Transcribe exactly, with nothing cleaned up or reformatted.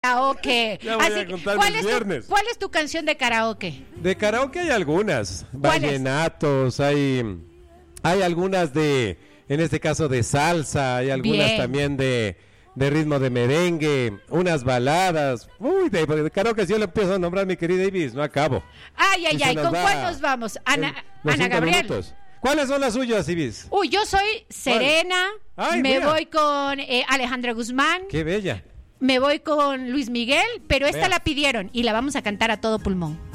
Karaoke. Ya voy Así a que, contar ¿cuál, mis es tu, viernes. ¿Cuál es tu canción de karaoke? De karaoke hay algunas. ¿Cuáles? Vallenatos, hay, hay algunas de, en este caso de salsa, hay algunas Bien. también de, de ritmo de merengue, unas baladas. Uy, de, de karaoke, si yo le empiezo a nombrar, mi querida Ibis, no acabo. Ay, ay, Y se ay, nos ¿con va cuál nos vamos? Ana, en los Ana cinco Gabriel. minutos. ¿Cuáles son las suyas, Ibis? Uy, yo soy Serena, Ay, me mira. voy con eh, Alejandra Guzmán, Qué bella. me voy con Luis Miguel, pero esta Vea. la pidieron y la vamos a cantar a todo pulmón.